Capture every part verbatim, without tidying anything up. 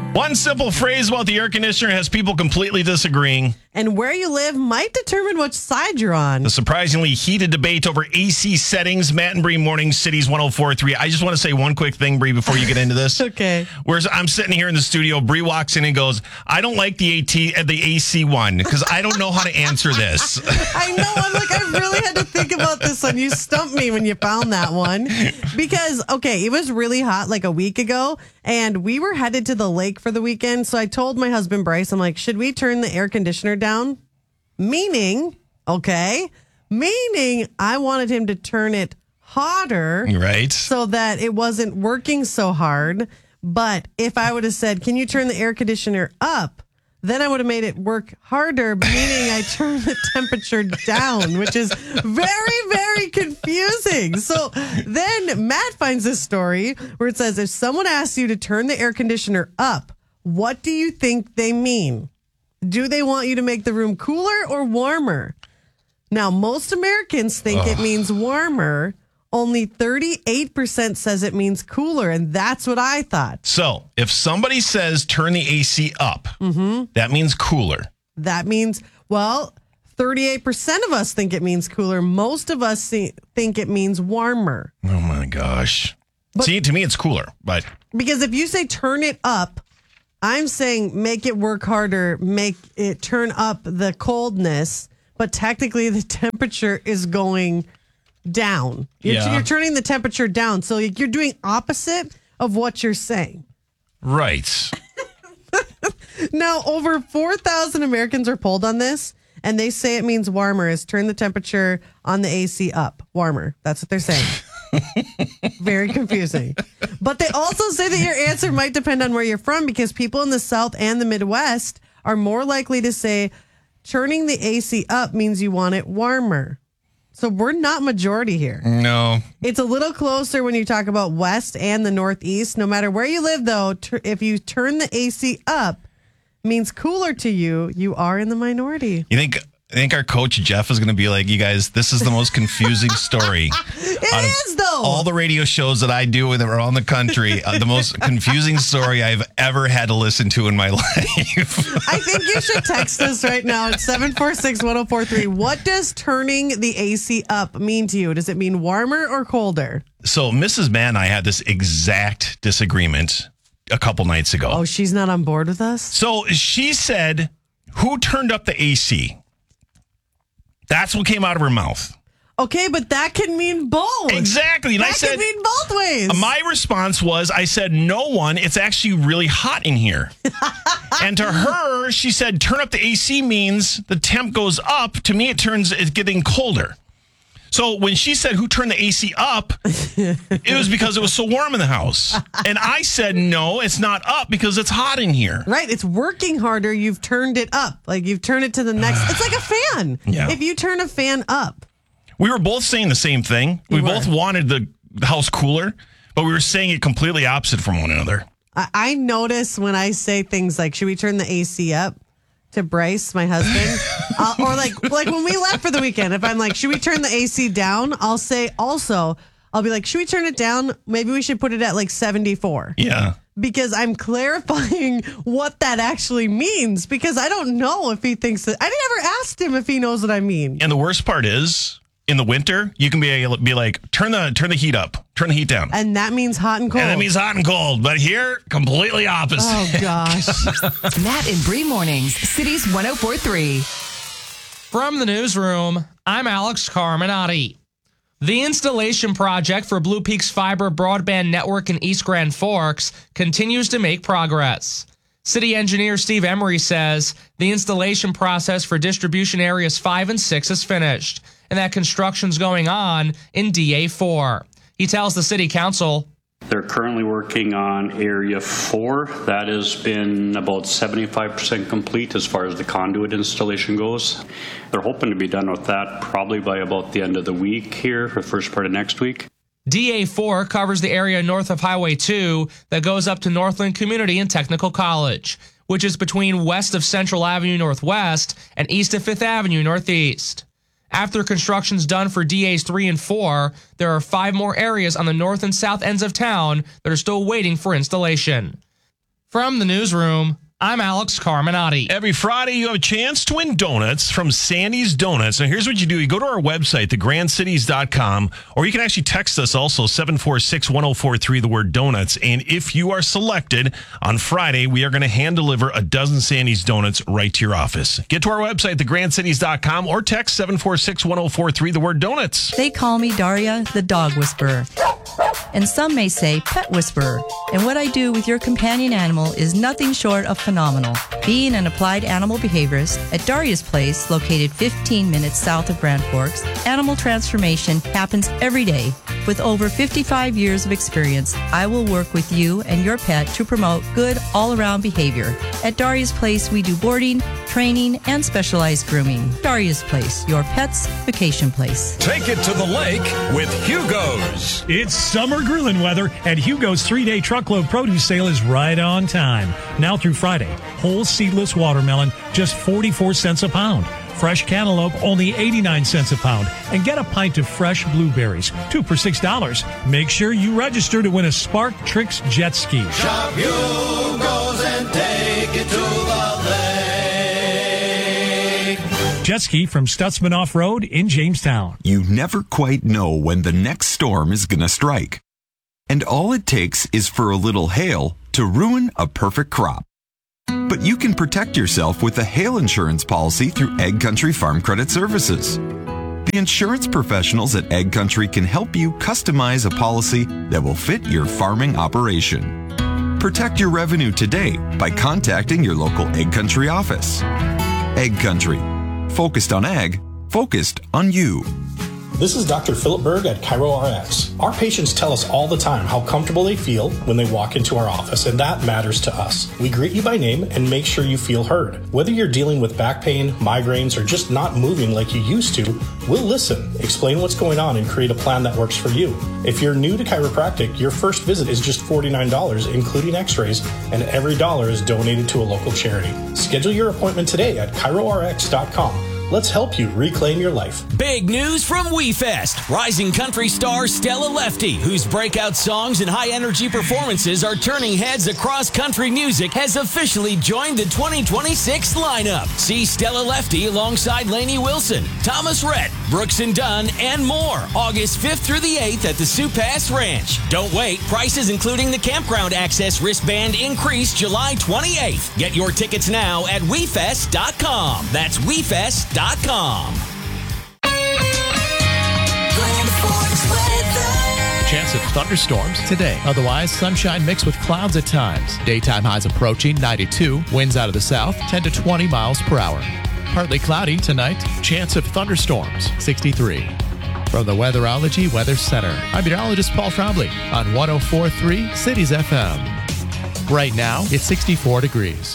One simple phrase about the air conditioner has people completely disagreeing. And where you live might determine which side you're on. The surprisingly heated debate over A C settings. Matt and Bree Morning Cities one oh four point three. I just want to say one quick thing, Bree, before you get into this. Okay. Whereas I'm sitting here in the studio, Bree walks in and goes, I don't like the AT, the A C one because I don't know how to answer this. I know. I'm like, I really had to think about this one. You stumped me when you found that one. Because, okay, it was really hot like a week ago, and we were headed to the lake for the weekend. So I told my husband, Bryce, I'm like, should we turn the air conditioner down? Meaning, okay, meaning I wanted him to turn it hotter. Right. So that it wasn't working so hard. But if I would have said, can you turn the air conditioner up? Then I would have made it work harder, meaning I turned the temperature down, which is very, very confusing. So then Matt finds this story where it says, if someone asks you to turn the air conditioner up, what do you think they mean? Do they want you to make the room cooler or warmer? Now, most Americans think Ugh. it means warmer. Only thirty-eight percent says it means cooler, and that's what I thought. So, if somebody says turn the A C up, mm-hmm. that means cooler. That means, well, thirty-eight percent of us think it means cooler. Most of us see, think it means warmer. Oh, my gosh. But, See, to me, it's cooler. But because if you say turn it up, I'm saying make it work harder, make it turn up the coldness, but technically the temperature is going down. You're, yeah. you're turning the temperature down. So you're doing opposite of what you're saying. Right. Now, over four thousand Americans are polled on this, and they say it means warmer is turn the temperature on the A C up. Warmer. That's what they're saying. Very confusing. But they also say that your answer might depend on where you're from, because people in the South and the Midwest are more likely to say turning the A C up means you want it warmer. So we're not majority here. No. It's a little closer when you talk about West and the Northeast. No matter where you live, though, ter- if you turn the A C up, means cooler to you, you are in the minority. You think I think our coach Jeff is going to be like, you guys, this is the most confusing story. It is, though. All the radio shows that I do that are around the country, uh, the most confusing story I've ever had to listen to in my life. I think you should text us right now at seven four six, one oh four three. What does turning the A C up mean to you? Does it mean warmer or colder? So Missus Mann and I had this exact disagreement a couple nights ago. Oh, she's not on board with us? So she said, who turned up the A C? That's what came out of her mouth. Okay, but that can mean both. Exactly. And that I said, can mean both ways. My response was, I said, no one. It's actually really hot in here. And to her, she said, turn up the A C means the temp goes up. To me, it turns, it's getting colder. So when she said, who turned the A C up, it was because it was so warm in the house. And I said, no, it's not up because it's hot in here. Right. It's working harder. You've turned it up. Like you've turned it to the next. It's like a fan. Yeah. If you turn a fan up. We were both saying the same thing. We, we both wanted the, the house cooler, but we were saying it completely opposite from one another. I, I notice when I say things like, should we turn the A C up? To Bryce, my husband, uh, or like like when we left for the weekend, if I'm like, should we turn the A C down? I'll say also, I'll be like, should we turn it down? Maybe we should put it at like seventy-four. Yeah. Because I'm clarifying what that actually means, because I don't know if he thinks that. I never asked him if he knows what I mean. And the worst part is, in the winter, you can be able to be like, turn the turn the heat up, turn the heat down. And that means hot and cold. And that means hot and cold. But here, completely opposite. Oh, gosh. Matt and Bree Mornings, Cities one oh four point three. From the newsroom, I'm Alex Carminati. The installation project for Blue Peaks Fiber Broadband Network in East Grand Forks continues to make progress. City engineer Steve Emery says the installation process for distribution areas five and six is finished, and that construction's going on in D A four. He tells the city council, they're currently working on area four. That has been about seventy-five percent complete as far as the conduit installation goes. They're hoping to be done with that probably by about the end of the week here, or first part of next week. D A four covers the area north of Highway two that goes up to Northland Community and Technical College, which is between west of Central Avenue Northwest and east of Fifth Avenue Northeast. After construction's done for D As three and four, there are five more areas on the north and south ends of town that are still waiting for installation. From the newsroom, I'm Alex Carminati. Every Friday, you have a chance to win donuts from Sandy's Donuts. Now, here's what you do. You go to our website, the grand cities dot com, or you can actually text us also, seven four six, one oh four three, the word donuts. And if you are selected on Friday, we are going to hand deliver a dozen Sandy's Donuts right to your office. Get to our website, the grand cities dot com, or text seven four six, one oh four three, the word donuts. They call me Daria, the dog whisperer. And some may say pet whisperer. And what I do with your companion animal is nothing short of phenomenal. Being an applied animal behaviorist at Daria's Place, located fifteen minutes south of Grand Forks, animal transformation happens every day. With over fifty-five years of experience, I will work with you and your pet to promote good all-around behavior. At Daria's Place, we do boarding, training, and specialized grooming. Daria's Place, your pet's vacation place. Take it to the lake with Hugo's. It's summer grilling weather, and Hugo's three-day truckload produce sale is right on time. Now through Friday, whole seedless watermelon, just forty-four cents a pound. Fresh cantaloupe, only eighty-nine cents a pound. And get a pint of fresh blueberries, two for six dollars. Make sure you register to win a Spark Tricks jet ski. Shop Hugo's and take it to the lake. Jet ski from Stutzman Off-Road in Jamestown. You never quite know when the next storm is going to strike. And all it takes is for a little hail to ruin a perfect crop. But you can protect yourself with a hail insurance policy through Egg Country Farm Credit Services. The insurance professionals at Egg Country can help you customize a policy that will fit your farming operation. Protect your revenue today by contacting your local Egg Country office. Egg Country. Focused on ag, focused on you. This is Doctor Philip Berg at ChiroRx. Our patients tell us all the time how comfortable they feel when they walk into our office, and that matters to us. We greet you by name and make sure you feel heard. Whether you're dealing with back pain, migraines, or just not moving like you used to, we'll listen, explain what's going on, and create a plan that works for you. If you're new to chiropractic, your first visit is just forty-nine dollars, including x-rays, and every dollar is donated to a local charity. Schedule your appointment today at chiro R X dot com. Let's help you reclaim your life. Big news from WeFest. Rising country star Stella Lefty, whose breakout songs and high-energy performances are turning heads across country music, has officially joined the twenty twenty-six lineup. See Stella Lefty alongside Lainey Wilson, Thomas Rhett, Brooks and Dunn, and more, August fifth through the eighth at the Sioux Pass Ranch. Don't wait. Prices including the campground access wristband increase July twenty-eighth. Get your tickets now at we fest dot com. That's we fest dot com. Chance of thunderstorms today. Otherwise, sunshine mixed with clouds at times. Daytime highs approaching ninety-two. Winds out of the south, ten to twenty miles per hour. Partly cloudy tonight. Chance of thunderstorms, sixty-three. From the Weatherology Weather Center, I'm meteorologist Paul Trombley on one oh four point three Cities F M. Right now, it's sixty-four degrees.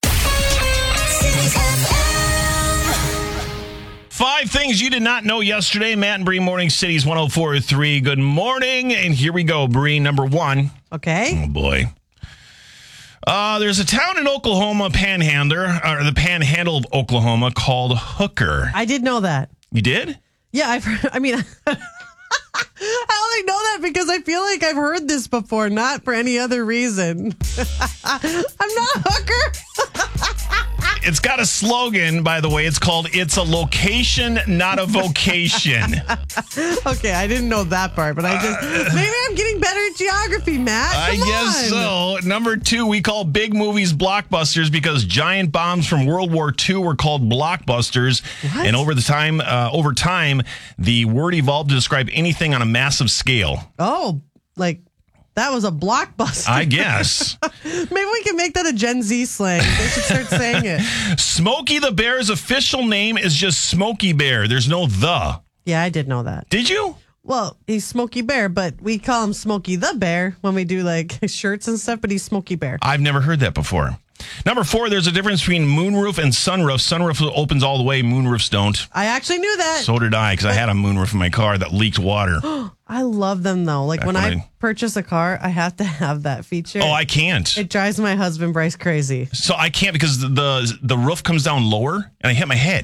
Five things you did not know yesterday. Matt and Bree, Morning Cities one oh four point three. Good morning. And here we go, Bree. Number one. Okay. Oh, boy. Uh, there's a town in Oklahoma, Panhandler, or the Panhandle of Oklahoma, called Hooker. I did know that. You did? Yeah, I've heard, I mean, I only know that because I feel like I've heard this before, not for any other reason. I'm not Hooker. It's got a slogan, by the way. It's called, "It's a location, not a vocation." Okay, I didn't know that part, but I just, maybe I'm getting better at geography, Matt. I Come guess on. so. Number two, we call big movies blockbusters because giant bombs from World War Two were called blockbusters. What? And over the time, uh, over time, the word evolved to describe anything on a massive scale. Oh, like that was a blockbuster. I guess. Maybe we can make that a Gen Z slang. They should start saying it. Smokey the Bear's official name is just Smokey Bear. There's no the. Yeah, I did know that. Did you? Well, he's Smokey Bear, but we call him Smokey the Bear when we do like shirts and stuff, but he's Smokey Bear. I've never heard that before. Number four, there's a difference between moonroof and sunroof. Sunroof opens all the way, moonroofs don't. I actually knew that. So did I, because I had a moonroof in my car that leaked water. I love them, though. Like, Back when, when I, I- purchase a car, I have to have that feature. Oh, I can't. It drives my husband, Bryce, crazy. So I can't because the the roof comes down lower and I hit my head.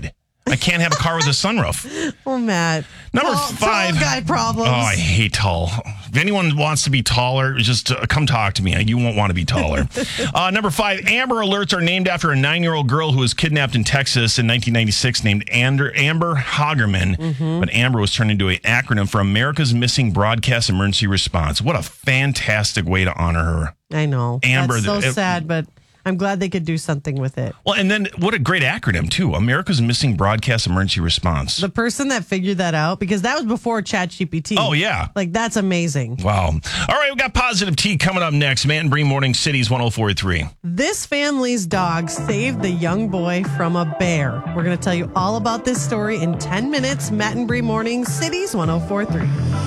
I can't have a car with a sunroof. Oh, Matt. Number tall, five. Tall guy problems. Oh, I hate tall. If anyone wants to be taller, just uh, come talk to me. You won't want to be taller. uh, number five, Amber Alerts are named after a nine-year-old girl who was kidnapped in Texas in nineteen ninety-six named Ander, Amber Hagerman. Mm-hmm. But Amber was turned into an acronym for America's Missing Broadcast Emergency Response. What a fantastic way to honor her. I know. Amber. That's so it, sad, but I'm glad they could do something with it. Well, and then what a great acronym, too. America's Missing Broadcast Emergency Response. The person that figured that out, because that was before ChatGPT. Oh, yeah. Like, that's amazing. Wow. All right, we've got Positive Tea coming up next. Matt and Bree Morning Cities one oh four point three. This family's dog saved the young boy from a bear. We're going to tell you all about this story in ten minutes. Matt and Bree Morning Cities one oh four point three.